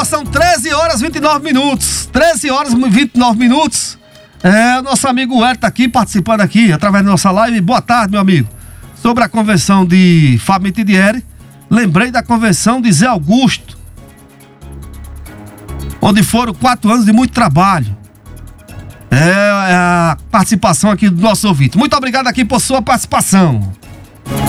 São 13 horas e 29 minutos. 13 horas e 29 minutos. Nosso amigo Hélio tá aqui, participando aqui, através da nossa live. Boa tarde, meu amigo. Sobre a convenção de Fábio Mitidieri, lembrei da convenção de Zé Augusto, onde foram 4 anos de muito trabalho. A participação aqui do nosso ouvinte. Muito obrigado aqui por sua participação.